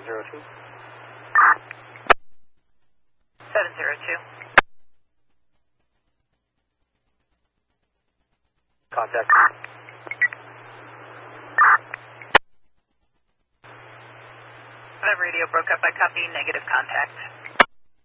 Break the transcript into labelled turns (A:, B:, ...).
A: 702.
B: 702.
A: Contact.
B: The radio broke up. I copy. Negative contact.